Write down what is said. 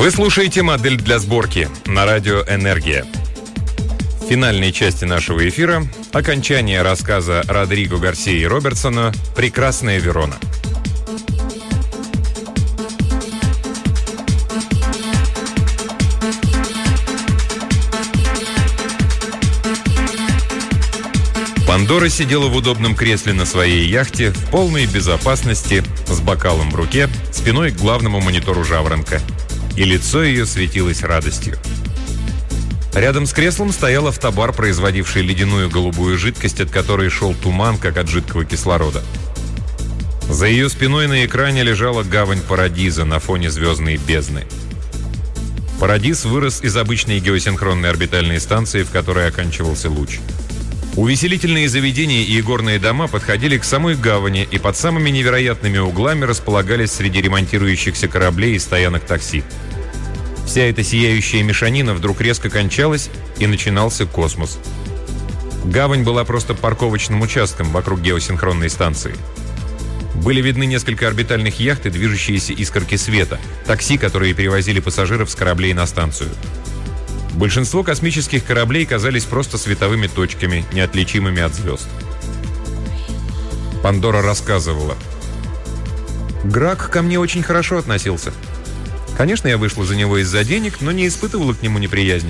Вы слушаете «Модель для сборки» на радио «Энергия». В финальной части нашего эфира окончание рассказа Родриго Гарсии Робертсона «Прекрасная Верона». Пандора сидела в удобном кресле на своей яхте в полной безопасности, с бокалом в руке, спиной к главному монитору «Жаворонка». И лицо ее светилось радостью. Рядом с креслом стоял автобар, производивший ледяную голубую жидкость, от которой шел туман, как от жидкого кислорода. За ее спиной на экране лежала гавань Парадиза на фоне звездной бездны. Парадиз вырос из обычной геосинхронной орбитальной станции, в которой оканчивался луч. Увеселительные заведения и игорные дома подходили к самой гавани и под самыми невероятными углами располагались среди ремонтирующихся кораблей и стоянок такси. Вся эта сияющая мешанина вдруг резко кончалась, и начинался космос. Гавань была просто парковочным участком вокруг геосинхронной станции. Были видны несколько орбитальных яхт и движущиеся искорки света, такси, которые перевозили пассажиров с кораблей на станцию. Большинство космических кораблей казались просто световыми точками, неотличимыми от звезд. Пандора рассказывала. «Грак ко мне очень хорошо относился. Конечно, я вышла за него из-за денег, но не испытывала к нему неприязни.